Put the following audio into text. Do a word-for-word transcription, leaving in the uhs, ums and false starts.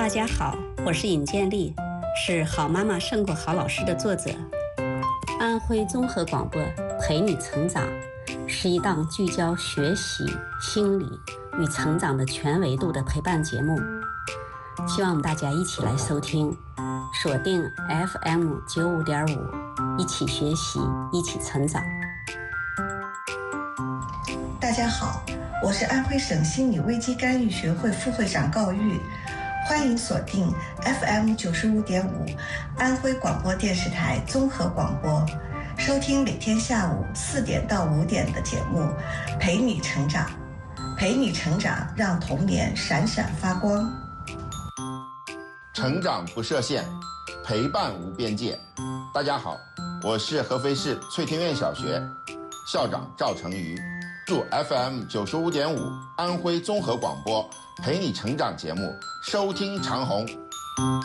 大家好，我是尹建莉，是好妈妈胜过好老师的作者。安徽综合广播陪你成长是一档聚焦学习、心理与成长的全维度的陪伴节目，希望我们大家一起来收听，锁定 F M 九五点五，一起学习，一起成长。 大家好，我是安徽省心理危机干预学会副会长高玉，欢迎锁定 F M 九十五点五安徽广播电视台综合广播，收听每天下午四点到五点的节目，陪你成长，陪你成长，让童年闪闪发光。 成长不设限，陪伴无边界。大家好，我是合肥市翠庭院小学校长赵成瑜。祝 F M 九十五点五安徽综合广播陪你成长节目收听长虹。